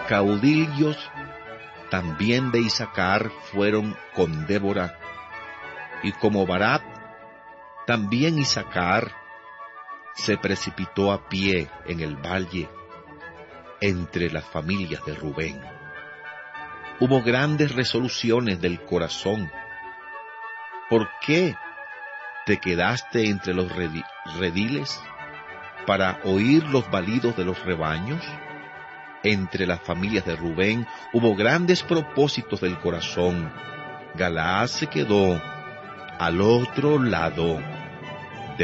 caudillos también de Isaacar fueron con Débora, y como Barak, también Isaacar se precipitó a pie en el valle entre las familias de Rubén. Hubo grandes resoluciones del corazón. ¿Por qué te quedaste entre los rediles para oír los balidos de los rebaños? Entre las familias de Rubén hubo grandes propósitos del corazón. Galaad se quedó al otro lado